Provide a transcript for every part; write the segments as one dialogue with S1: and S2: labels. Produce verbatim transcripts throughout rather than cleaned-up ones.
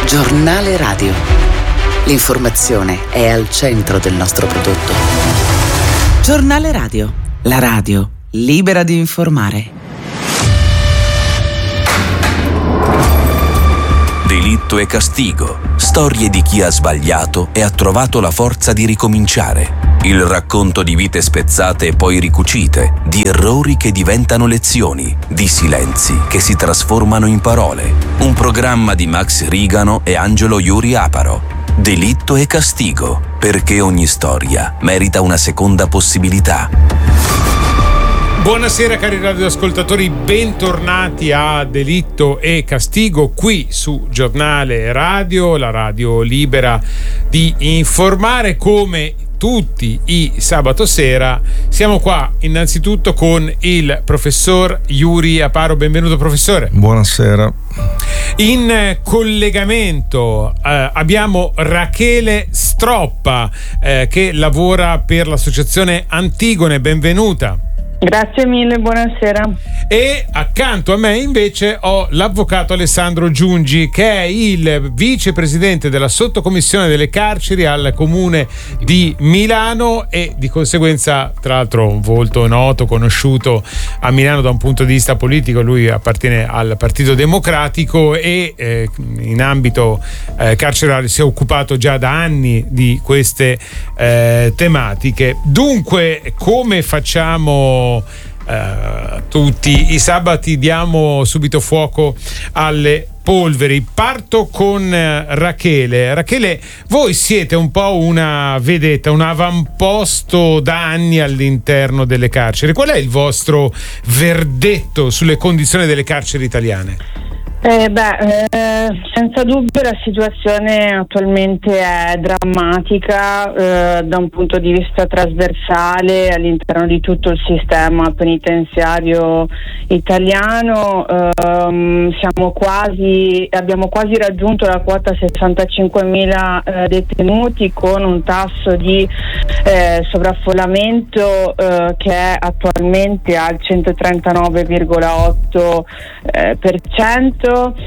S1: Giornale Radio. L'informazione è al centro del nostro prodotto. Giornale Radio. La radio libera di informare.
S2: Delitto e castigo. Storie di chi ha sbagliato e ha trovato la forza di ricominciare. Il racconto di vite spezzate e poi ricucite, di errori che diventano lezioni, di silenzi che si trasformano in parole. Un programma di Max Rigano e Angelo Iuri Aparo. Delitto e castigo, perché ogni storia merita una seconda possibilità.
S3: Buonasera cari radioascoltatori, bentornati a Delitto e Castigo qui su Giornale Radio, la radio libera di informare. Come tutti i sabato sera siamo qua innanzitutto con il professor Iuri Aparo. Benvenuto professore.
S4: Buonasera.
S3: In collegamento eh, abbiamo Rachele Stroppa eh, che lavora per l'associazione Antigone. Benvenuta.
S5: Grazie mille, buonasera.
S3: E accanto a me invece ho l'avvocato Alessandro Giungi, che è il vicepresidente della sottocommissione delle carceri al comune di Milano e di conseguenza tra l'altro un volto noto, conosciuto a Milano da un punto di vista politico. Lui appartiene al Partito Democratico e eh, in ambito eh, carcerario si è occupato già da anni di queste eh, tematiche. Dunque, come facciamo Uh, tutti i sabati, diamo subito fuoco alle polveri. Parto con uh, Rachele. Rachele, voi siete un po' una vedetta, un avamposto da anni all'interno delle carceri. Qual è il vostro verdetto sulle condizioni delle carceri italiane?
S5: Eh, beh, eh, senza dubbio la situazione attualmente è drammatica eh, da un punto di vista trasversale all'interno di tutto il sistema penitenziario italiano. Eh, siamo quasi, abbiamo quasi raggiunto la quota sessantacinquemila eh, detenuti, con un tasso di eh, sovraffollamento eh, che è attualmente al centotrentanove virgola otto eh, per cento.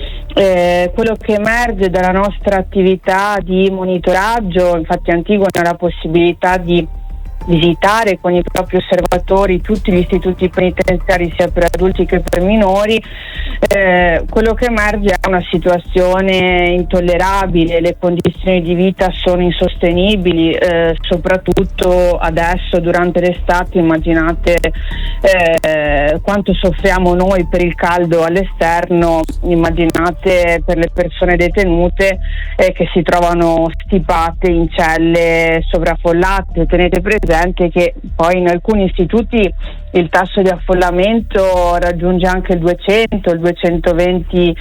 S5: Eh, quello che emerge dalla nostra attività di monitoraggio, infatti Antigone ha la possibilità di visitare con i propri osservatori tutti gli istituti penitenziari sia per adulti che per minori, eh, quello che emerge è una situazione intollerabile, le condizioni di vita sono insostenibili, eh, soprattutto adesso durante l'estate. Immaginate eh, quanto soffriamo noi per il caldo all'esterno, immaginate per le persone detenute eh, che si trovano stipate in celle sovraffollate. Tenete presente che poi in alcuni istituti il tasso di affollamento raggiunge anche il duecento, il duecentoventi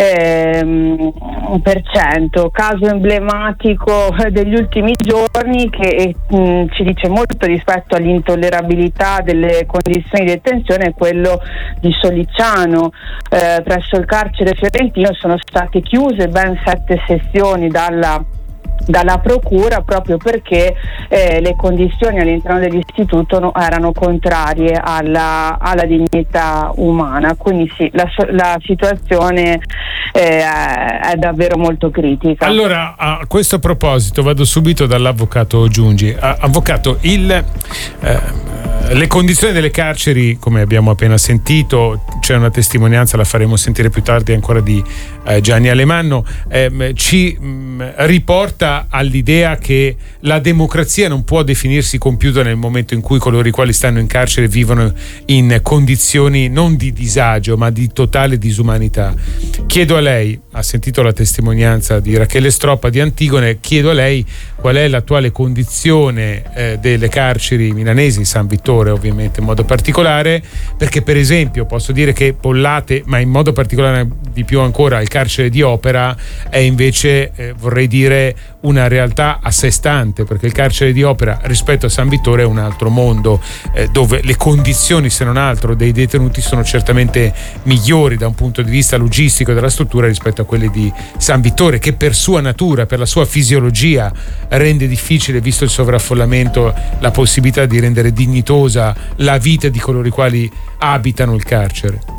S5: ehm, per cento. Caso emblematico degli ultimi giorni che mh, ci dice molto rispetto all'intollerabilità delle condizioni di detenzione è quello di Sollicciano. Eh, presso il carcere fiorentino sono state chiuse ben sette sezioni dalla dalla procura proprio perché eh, le condizioni all'interno dell'istituto no, erano contrarie alla, alla dignità umana. Quindi sì, la, la situazione eh, è davvero molto critica.
S3: Allora, a questo proposito vado subito dall'avvocato Giungi. Avvocato, il, eh, le condizioni delle carceri, come abbiamo appena sentito, c'è una testimonianza, la faremo sentire più tardi ancora, di eh, Gianni Alemanno, eh, ci mh, riporta all'idea che la democrazia non può definirsi compiuta nel momento in cui coloro i quali stanno in carcere vivono in condizioni non di disagio ma di totale disumanità. Chiedo a lei, ha sentito la testimonianza di Rachele Stroppa di Antigone, chiedo a lei qual è l'attuale condizione eh, delle carceri milanesi, San Vittore ovviamente in modo particolare, perché per esempio posso dire che Pollate, ma in modo particolare di più ancora il carcere di Opera, è invece eh, vorrei dire una realtà a sé stante, perché il carcere di Opera rispetto a San Vittore è un altro mondo, eh, dove le condizioni, se non altro, dei detenuti sono certamente migliori da un punto di vista logistico della struttura rispetto a quelle di San Vittore, che per sua natura, per la sua fisiologia, rende difficile, visto il sovraffollamento, la possibilità di rendere dignitosa la vita di coloro i quali abitano il carcere.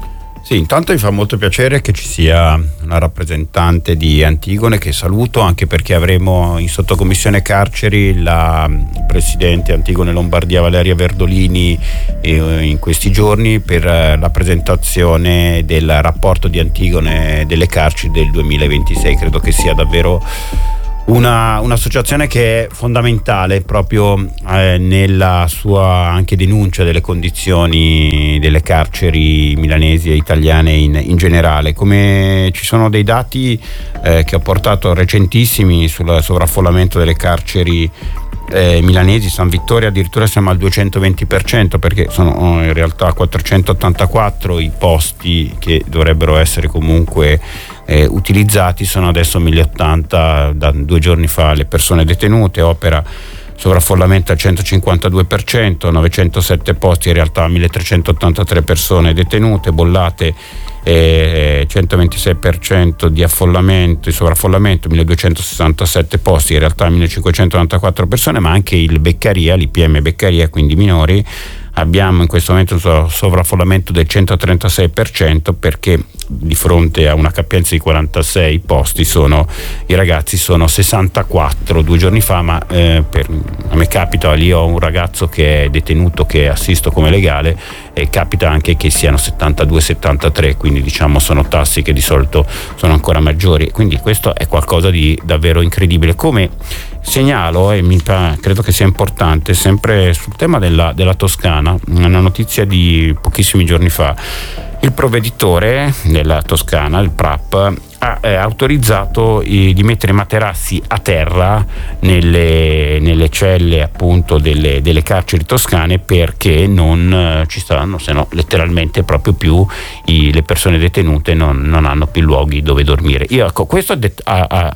S4: Sì, intanto mi fa molto piacere che ci sia una rappresentante di Antigone, che saluto, anche perché avremo in sottocommissione carceri la presidente Antigone Lombardia Valeria Verdolini eh, in questi giorni per la presentazione del rapporto di Antigone delle carceri del duemilaventisei. Credo che sia davvero Una, un'associazione che è fondamentale proprio eh, nella sua anche denuncia delle condizioni delle carceri milanesi e italiane in, in generale. Come ci sono dei dati eh, che ho portato recentissimi sul sovraffollamento delle carceri eh, milanesi, San Vittorio addirittura siamo al duecentoventi per cento, perché sono in realtà quattrocentottantaquattro i posti che dovrebbero essere comunque Eh, utilizzati, sono adesso mille ottanta da due giorni fa le persone detenute, opera sovraffollamento al centocinquantadue per cento, novecentosette posti, in realtà milletrecentottantatré persone detenute, bollate eh, centoventisei per cento di affollamento, di sovraffollamento, milleduecentosessantasette posti, in realtà millecinquecentonovantaquattro persone, ma anche il Beccaria, l'I P M Beccaria, quindi minori. Abbiamo in questo momento un sovraffollamento del centotrentasei per cento, perché di fronte a una capienza di quarantasei posti sono, i ragazzi sono sessantaquattro due giorni fa, ma eh, per, a me capita, lì ho un ragazzo che è detenuto che assisto come legale, e capita anche che siano settantadue settantatré, quindi diciamo sono tassi che di solito sono ancora maggiori, quindi questo è qualcosa di davvero incredibile. Come segnalo, e mi credo che sia importante, sempre sul tema della, della Toscana, una notizia di pochissimi giorni fa: il provveditore della Toscana, il P R A P, ha eh, autorizzato i, di mettere materassi a terra nelle, nelle celle appunto delle, delle carceri toscane, perché non eh, ci stanno, se no letteralmente proprio più i, le persone detenute non, non hanno più luoghi dove dormire. Io ecco, questo det- ha, ha,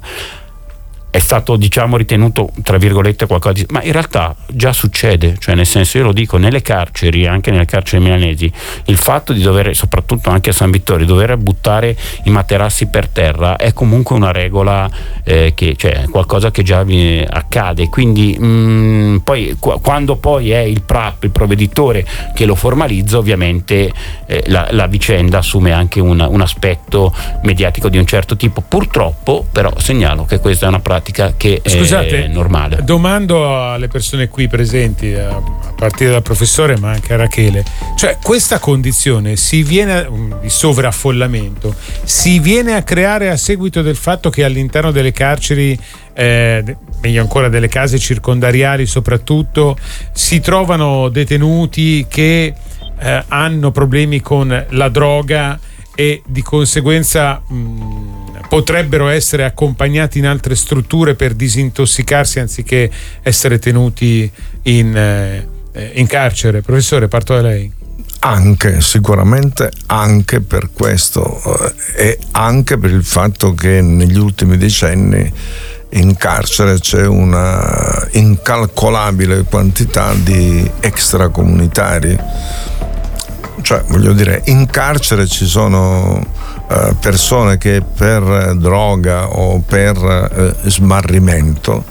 S4: è stato diciamo ritenuto tra virgolette qualcosa di, ma in realtà già succede, cioè nel senso, io lo dico, nelle carceri, anche nelle carceri milanesi, il fatto di dover, soprattutto anche a San Vittorio, dover buttare i materassi per terra è comunque una regola eh, che, cioè qualcosa che già vi accade, quindi mh, poi qu- quando poi è il P R A P, il provveditore, che lo formalizza, ovviamente eh, la, la vicenda assume anche un, un aspetto mediatico di un certo tipo. Purtroppo però segnalo che questa è una pratica che
S3: Scusate,
S4: è normale.
S3: Domando alle persone qui presenti, a partire dal professore ma anche a Rachele, cioè questa condizione si viene di sovraffollamento si viene a creare a seguito del fatto che all'interno delle carceri, eh, meglio ancora delle case circondariali soprattutto, si trovano detenuti che eh, hanno problemi con la droga e di conseguenza mh, potrebbero essere accompagnati in altre strutture per disintossicarsi anziché essere tenuti in, eh, in carcere. Professore, parto da lei.
S6: Anche, sicuramente anche per questo eh, e anche per il fatto che negli ultimi decenni in carcere c'è una incalcolabile quantità di extracomunitari. Cioè, voglio dire, in carcere ci sono uh, persone che per droga o per uh, smarrimento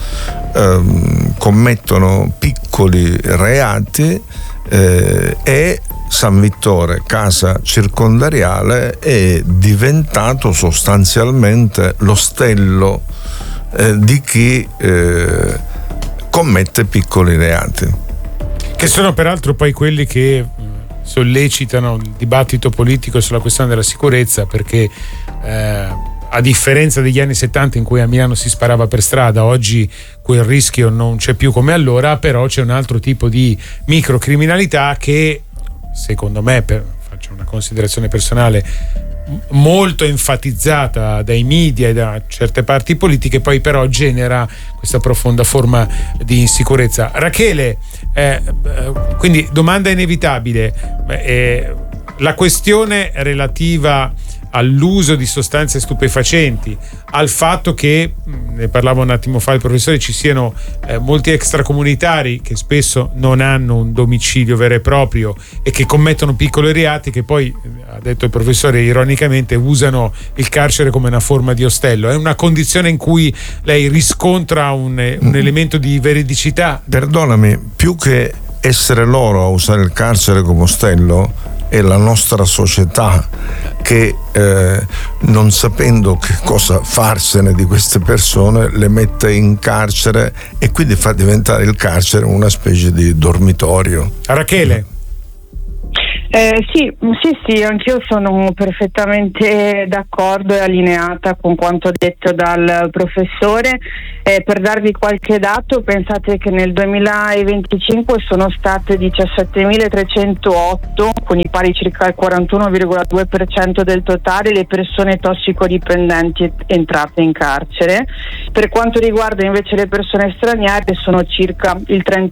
S6: uh, commettono piccoli reati uh, e San Vittore, casa circondariale, è diventato sostanzialmente l'ostello uh, di chi uh, commette piccoli reati.
S3: Che sono peraltro poi quelli che sollecitano il dibattito politico sulla questione della sicurezza, perché eh, a differenza degli anni settanta in cui a Milano si sparava per strada, oggi quel rischio non c'è più come allora, però c'è un altro tipo di microcriminalità che secondo me, per, faccio una considerazione personale, molto enfatizzata dai media e da certe parti politiche, poi però genera questa profonda forma di insicurezza. Rachele, eh, quindi domanda inevitabile, eh, la questione relativa all'uso di sostanze stupefacenti, al fatto che, ne parlava un attimo fa il professore, ci siano eh, molti extracomunitari che spesso non hanno un domicilio vero e proprio e che commettono piccoli reati, che poi, ha detto il professore ironicamente, usano il carcere come una forma di ostello. È una condizione in cui lei riscontra un, un elemento di veridicità?
S6: Perdonami, più che essere loro a usare il carcere come ostello, è la nostra società che eh, non sapendo che cosa farsene di queste persone le mette in carcere e quindi fa diventare il carcere una specie di dormitorio.
S3: Rachele?
S5: Eh, sì, sì, sì, anch'io sono perfettamente d'accordo e allineata con quanto detto dal professore. Eh, per darvi qualche dato, pensate che nel duemilaventicinque sono state diciassettemilatrecentootto, con i pari circa il quarantuno virgola due per cento del totale, le persone tossicodipendenti entrate in carcere. Per quanto riguarda invece le persone straniere, sono circa il